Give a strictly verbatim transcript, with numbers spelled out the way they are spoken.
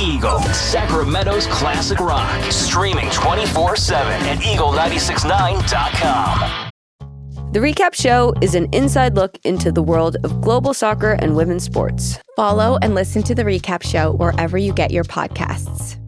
Eagle, Sacramento's classic rock. Streaming twenty-four seven at eagle nine six nine dot com. The Recap Show is an inside look into the world of global soccer and women's sports. Follow and listen to The Recap Show wherever you get your podcasts.